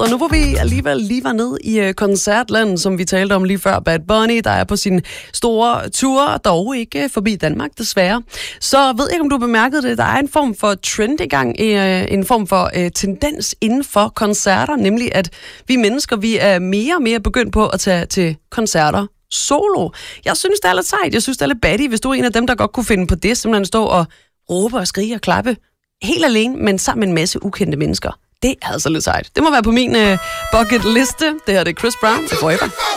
og nu hvor vi alligevel lige var nede i koncertlandet, som vi talte om lige før, Bad Bunny, der er på sin store tur, dog ikke forbi Danmark desværre, så ved jeg ikke, om du bemærkede det, der er en form for trend i gang, en form for tendens inden for koncerter, nemlig at vi mennesker, vi er mere og mere begyndt på at tage til koncerter solo. Jeg synes, det er lidt sejt, jeg synes, det er lidt batty, hvis du er en af dem, der godt kunne finde på det, simpelthen stå og råbe og skrige og klappe helt alene, men sammen med en masse ukendte mennesker. Det er altså lidt sejt. Det må være på min bucket liste. Det her det er Chris Brown til Forever.